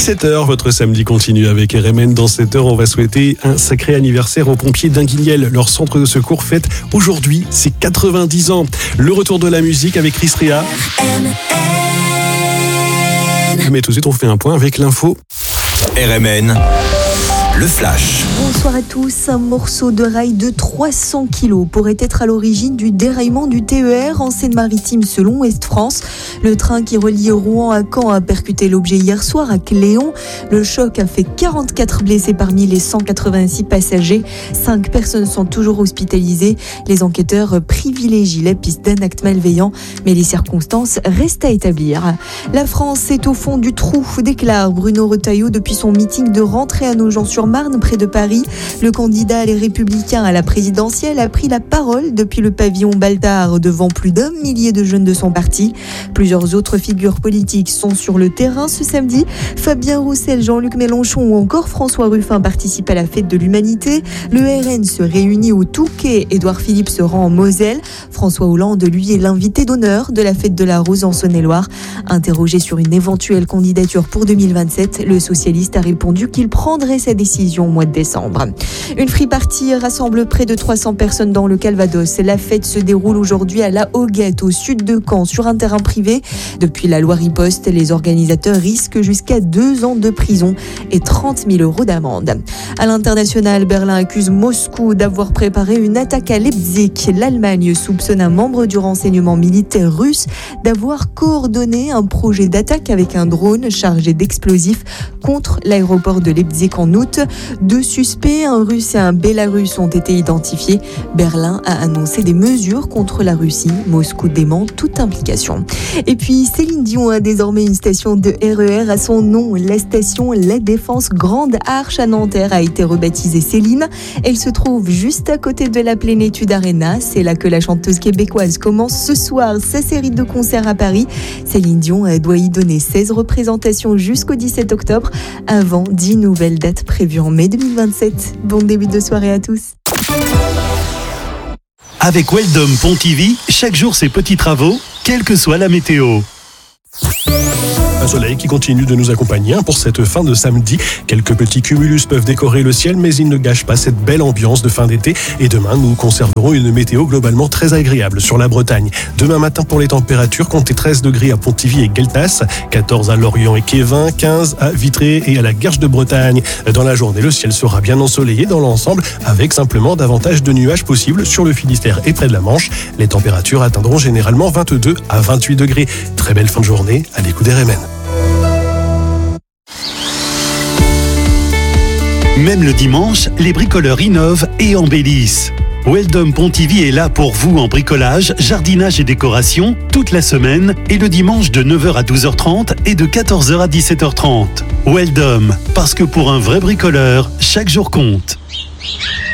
17h, votre samedi continue avec RMN. Dans cette heure, on va souhaiter un sacré anniversaire aux pompiers d'Inguignel. Leur centre de secours fête aujourd'hui ses 90 ans. Le retour de la musique avec Chris Rea. Mais tout de suite, on fait un point avec l'info. RMN, le flash. Bonsoir à tous. Un morceau de rail de 300 kg pourrait être à l'origine du déraillement du TER en Seine-Maritime selon Ouest France. Le train qui relie Rouen à Caen a percuté l'objet hier soir à Cléon. Le choc a fait 44 blessés parmi les 186 passagers. 5 personnes sont toujours hospitalisées. Les enquêteurs privilégient la piste d'un acte malveillant, mais les circonstances restent à établir. La France est au fond du trou, déclare Bruno Retailleau depuis son meeting de rentrée à Nogent-sur-Marne près de Paris. Le candidat Les Républicains à la présidentielle a pris la parole depuis le pavillon Baltard devant plus d'1 millier de jeunes de son parti. Plusieurs autres figures politiques sont sur le terrain ce samedi. Fabien Roussel, Jean-Luc Mélenchon ou encore François Ruffin participent à la fête de l'humanité. Le RN se réunit au Touquet. Édouard Philippe se rend en Moselle. François Hollande, lui, est l'invité d'honneur de la fête de la Rose en Saône-et-Loire. Interrogé sur une éventuelle candidature pour 2027, le socialiste a répondu qu'il prendrait sa décision au mois de décembre. Une free party rassemble près de 300 personnes dans le Calvados. La fête se déroule aujourd'hui à La Hoguette, au sud de Caen, sur un terrain privé. Depuis la loi riposte, les organisateurs risquent jusqu'à 2 ans de prison et 30 000 € d'amende. À l'international, Berlin accuse Moscou d'avoir préparé une attaque à Leipzig. L'Allemagne soupçonne un membre du renseignement militaire russe d'avoir coordonné un projet d'attaque avec un drone chargé d'explosifs contre l'aéroport de Leipzig en août. 2 suspects, un russe et un bélarusse, ont été identifiés. Berlin a annoncé des mesures contre la Russie. Moscou dément toute implication. Et puis, Céline Dion a désormais une station de RER à son nom. La station La Défense Grande Arche à Nanterre a été rebaptisée Céline. Elle se trouve juste à côté de la Plénitude Arena. C'est là que la chanteuse québécoise commence ce soir sa série de concerts à Paris. Céline Dion doit y donner 16 représentations jusqu'au 17 octobre, avant 10 nouvelles dates prévues en mai 2027. Bon début de soirée à tous. Avec Weldom Pontivy, chaque jour ses petits travaux, quelle que soit la météo. Un soleil qui continue de nous accompagner pour cette fin de samedi. Quelques petits cumulus peuvent décorer le ciel, mais ils ne gâchent pas cette belle ambiance de fin d'été. Et demain, nous conserverons une météo globalement très agréable sur la Bretagne. Demain matin, pour les températures, comptez 13 degrés à Pontivy et Gueltas, 14 à Lorient et Kévin, 15 à Vitré et à la Guerche de Bretagne. Dans la journée, le ciel sera bien ensoleillé dans l'ensemble, avec simplement davantage de nuages possibles sur le Finistère et près de la Manche. Les températures atteindront généralement 22 à 28 degrés. Très belle fin de journée à l'écoute RMN. Même le dimanche, les bricoleurs innovent et embellissent. Weldom Pontivy est là pour vous en bricolage, jardinage et décoration toute la semaine et le dimanche de 9h à 12h30 et de 14h à 17h30. Weldom, parce que pour un vrai bricoleur, chaque jour compte.